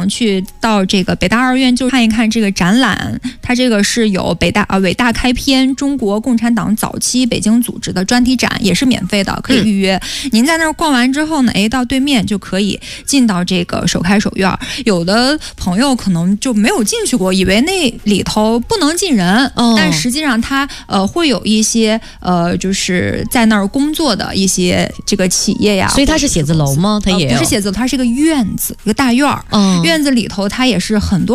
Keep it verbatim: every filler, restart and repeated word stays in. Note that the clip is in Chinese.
能去到这个北大二院就看一看这个展览，它这个是有北大啊伟大开篇中国共产党早期北京组织的专题展，也是免费的，可以预约。嗯、您在那儿逛完之后呢，哎，到对面就可以进到这个手开手院。有的朋友可能就没有进去过，以为那里头不能进人，哦、但实际上它呃会有一些呃就是在那儿工作的一些这个企业呀。 所以它是写字楼吗？它也、 呃、不是写字楼，它是一个院子，一个大院儿。嗯、院子里头它也是很多